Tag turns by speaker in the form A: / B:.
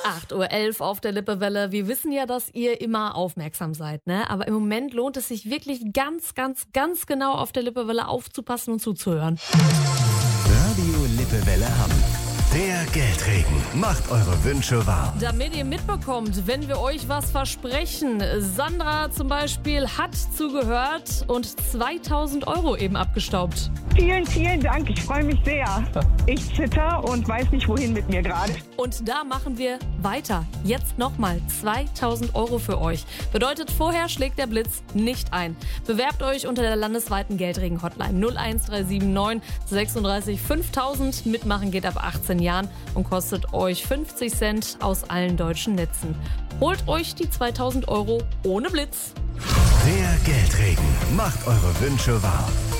A: 8:11 Uhr auf der Lippewelle. Wir wissen ja, dass ihr immer aufmerksam seid, ne? Aber im Moment lohnt es sich wirklich ganz genau auf der Lippewelle aufzupassen und zuzuhören.
B: Radio Lippewelle Hamm. Der Geldregen macht eure Wünsche wahr.
A: Damit ihr mitbekommt, wenn wir euch was versprechen. Sandra zum Beispiel hat zugehört und 2.000 € eben abgestaubt.
C: Vielen Dank, ich freue mich sehr. Ich zitter und weiß nicht, wohin mit mir gerade.
A: Und da machen wir weiter. Jetzt nochmal 2.000 € für euch. Bedeutet, vorher schlägt der Blitz nicht ein. Bewerbt euch unter der landesweiten Geldregen-Hotline 01379 36 5000. Mitmachen geht ab 18 Jahren und kostet euch 50 Cent aus allen deutschen Netzen. Holt euch die 2.000 € ohne Blitz.
B: Der Geldregen macht eure Wünsche wahr.